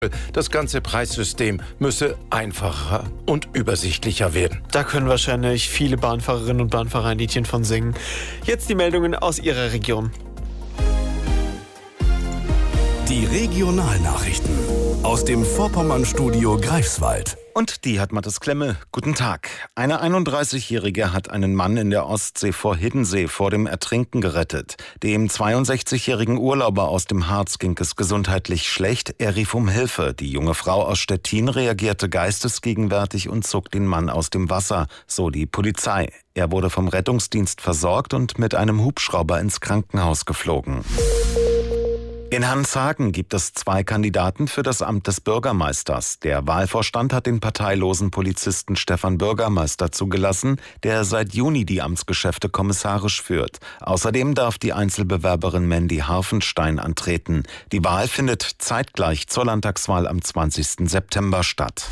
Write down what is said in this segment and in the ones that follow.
Das ganze Preissystem müsse einfacher und übersichtlicher werden. Da können wahrscheinlich viele Bahnfahrerinnen und Bahnfahrer ein Liedchen von singen. Jetzt die Meldungen aus ihrer Region. Die Regionalnachrichten aus dem Vorpommern-Studio Greifswald. Und die hat Mathis Klemme. Guten Tag. Eine 31-Jährige hat einen Mann in der Ostsee vor Hiddensee vor dem Ertrinken gerettet. Dem 62-jährigen Urlauber aus dem Harz ging es gesundheitlich schlecht. Er rief um Hilfe. Die junge Frau aus Stettin reagierte geistesgegenwärtig und zog den Mann aus dem Wasser, so die Polizei. Er wurde vom Rettungsdienst versorgt und mit einem Hubschrauber ins Krankenhaus geflogen. In Hanshagen gibt es 2 Kandidaten für das Amt des Bürgermeisters. Der Wahlvorstand hat den parteilosen Polizisten Stefan Bürgermeister zugelassen, der seit Juni die Amtsgeschäfte kommissarisch führt. Außerdem darf die Einzelbewerberin Mandy Harfenstein antreten. Die Wahl findet zeitgleich zur Landtagswahl am 20. September statt.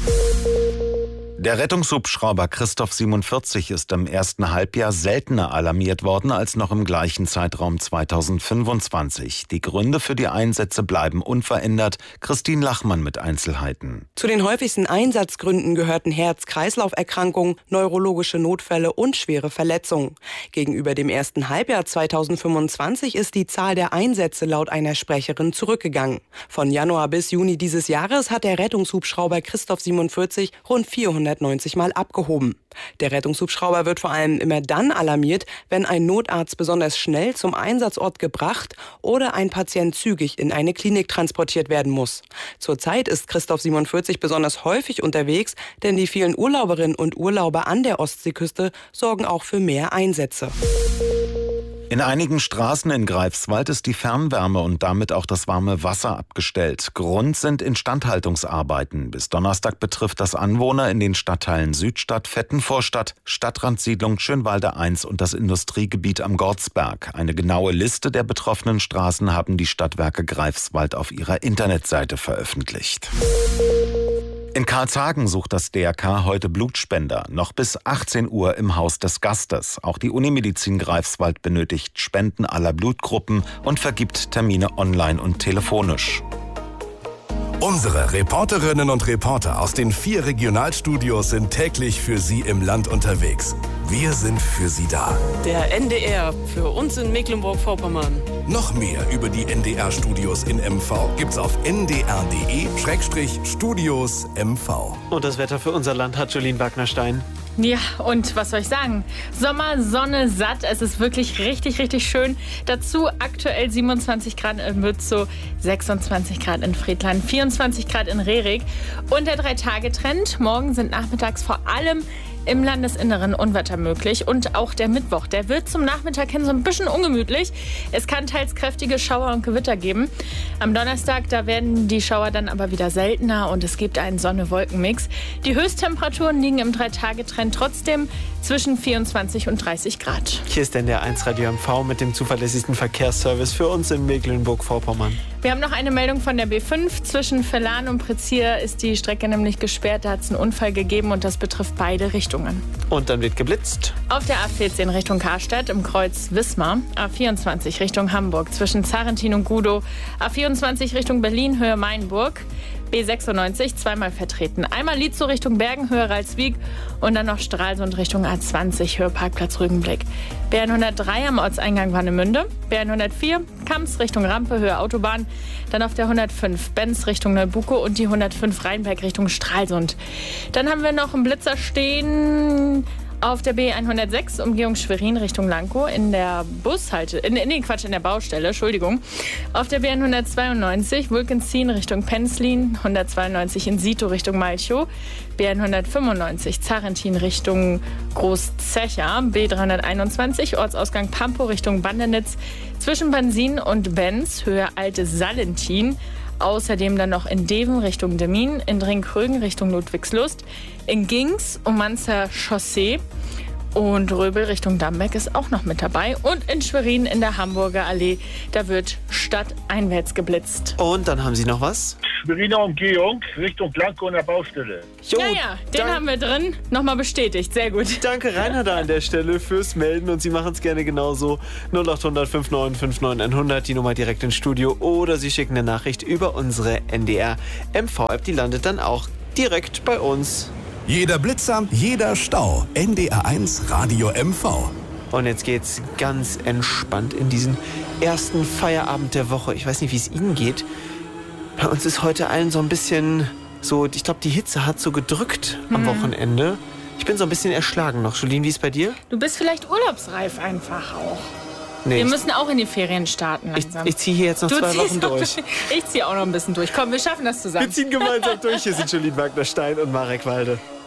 Der Rettungshubschrauber Christoph 47 ist im ersten Halbjahr seltener alarmiert worden als noch im gleichen Zeitraum 2025. Die Gründe für die Einsätze bleiben unverändert. Christine Lachmann mit Einzelheiten. Zu den häufigsten Einsatzgründen gehörten Herz-Kreislauf-Erkrankungen, neurologische Notfälle und schwere Verletzungen. Gegenüber dem ersten Halbjahr 2025 ist die Zahl der Einsätze laut einer Sprecherin zurückgegangen. Von Januar bis Juni dieses Jahres hat der Rettungshubschrauber Christoph 47 rund 490 Mal abgehoben. Der Rettungshubschrauber wird vor allem immer dann alarmiert, wenn ein Notarzt besonders schnell zum Einsatzort gebracht oder ein Patient zügig in eine Klinik transportiert werden muss. Zurzeit ist Christoph 47 besonders häufig unterwegs, denn die vielen Urlauberinnen und Urlauber an der Ostseeküste sorgen auch für mehr Einsätze. In einigen Straßen in Greifswald ist die Fernwärme und damit auch das warme Wasser abgestellt. Grund sind Instandhaltungsarbeiten. Bis Donnerstag betrifft das Anwohner in den Stadtteilen Südstadt, Vettenvorstadt, Stadtrandsiedlung Schönwalde 1 und das Industriegebiet am Gortsberg. Eine genaue Liste der betroffenen Straßen haben die Stadtwerke Greifswald auf ihrer Internetseite veröffentlicht. In Karlshagen sucht das DRK heute Blutspender. Noch bis 18 Uhr im Haus des Gastes. Auch die Unimedizin Greifswald benötigt Spenden aller Blutgruppen und vergibt Termine online und telefonisch. Unsere Reporterinnen und Reporter aus den 4 Regionalstudios sind täglich für Sie im Land unterwegs. Wir sind für Sie da. Der NDR für uns in Mecklenburg-Vorpommern. Noch mehr über die NDR-Studios in MV gibt's auf ndr.de/Studios MV. Und das Wetter für unser Land hat Jolien Wagnerstein. Ja, und was soll ich sagen? Sommer, Sonne, satt. Es ist wirklich richtig, richtig schön. Dazu aktuell 27 Grad in Bützow, 26 Grad in Friedland, 24 Grad in Rerik. Und der 3-Tage-Trend. Morgen sind nachmittags vor allem im Landesinneren Unwetter möglich. Und auch der Mittwoch, der wird zum Nachmittag hin so ein bisschen ungemütlich. Es kann teils kräftige Schauer und Gewitter geben. Am Donnerstag, da werden die Schauer dann aber wieder seltener und es gibt einen Sonne-Wolken-Mix. Die Höchsttemperaturen liegen im 3-Tage-Trend trotzdem zwischen 24 und 30 Grad. Hier ist denn der 1 Radio MV mit dem zuverlässigsten Verkehrsservice für uns in Mecklenburg-Vorpommern. Wir haben noch eine Meldung von der B5. Zwischen Verlan und Prezier ist die Strecke nämlich gesperrt. Da hat es einen Unfall gegeben und das betrifft beide Richtungen. Und dann wird geblitzt. Auf der A14 Richtung Karstadt im Kreuz Wismar. A24 Richtung Hamburg zwischen Zarentin und Gudow. A24 Richtung Berlin, Höhe Mainburg. B96 zweimal vertreten. Einmal Lietzow Richtung Bergen, Höhe Ralswiek und dann noch Stralsund Richtung A20, Höhe Parkplatz Rügenblick. B103 am Ortseingang Warnemünde. B104 Kamps Richtung Rampe, Höhe Autobahn. Dann auf der 105 Benz Richtung Neubuko und die 105 Rheinberg Richtung Stralsund. Dann haben wir noch einen Blitzer stehen auf der B106, Umgehung Schwerin Richtung Lankow, in der in der Baustelle, Entschuldigung. Auf der B192, Wulkenzien Richtung Penzlin, 192 in Sito Richtung Malchow, B195, Zarentin Richtung Großzecher, B321, Ortsausgang Pampo Richtung Bandenitz, zwischen Bansin und Benz, Höhe Alte Salentin. Außerdem dann noch in Deven Richtung Demmin, in Drinkrögen Richtung Ludwigslust, in Gings Manzer Chaussee Und Röbel Richtung Dambeck ist auch noch mit dabei. Und in Schwerin in der Hamburger Allee, da wird stadteinwärts geblitzt. Und dann haben Sie noch was? Schweriner Umgehung Richtung Blanco an der Baustelle. Jo, Den haben wir drin. Nochmal bestätigt. Sehr gut. Danke, Rainer, da an der Stelle fürs Melden. Und Sie machen es gerne genauso. 0800 59 59 100, die Nummer direkt ins Studio. Oder Sie schicken eine Nachricht über unsere NDR MV-App. Die landet dann auch direkt bei uns. Jeder Blitzer, jeder Stau. NDR1 Radio MV. Und jetzt geht's ganz entspannt in diesen ersten Feierabend der Woche. Ich weiß nicht, wie es Ihnen geht. Bei uns ist heute allen so ein bisschen so, ich glaube, die Hitze hat so gedrückt am Wochenende. Ich bin so ein bisschen erschlagen noch. Jolien, wie ist es bei dir? Du bist vielleicht urlaubsreif einfach auch. Nee, Wir müssen auch in die Ferien starten langsam. ich ziehe hier jetzt noch 2 Wochen durch. Ich ziehe auch noch ein bisschen durch. Komm, wir schaffen das zusammen. Wir ziehen gemeinsam durch. Hier sind Jolien Wagner-Stein und Marek Walde.